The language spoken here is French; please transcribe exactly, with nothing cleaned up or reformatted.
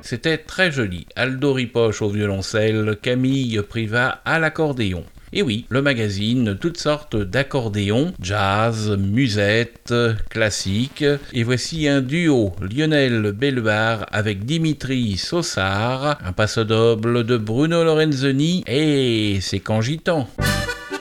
c'était très joli. Aldo Ripoche au violoncelle, Camille Privat à l'accordéon. Et oui, le magazine, toutes sortes d'accordéons, jazz, musette, classique. Et voici un duo, Lionel Bellemare avec Dimitri Sossard, un passo doble de Bruno Lorenzoni, et c'est Cangitan.